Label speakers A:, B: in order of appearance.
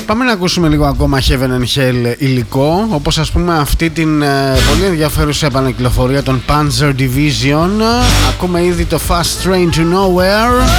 A: Πάμε να ακούσουμε λίγο ακόμα Heaven and Hell υλικό, όπως ας πούμε αυτή την πολύ ενδιαφέρουσα επανακυκλοφορία των Panzer Division. Ακούμε ήδη το Fast Train to Nowhere.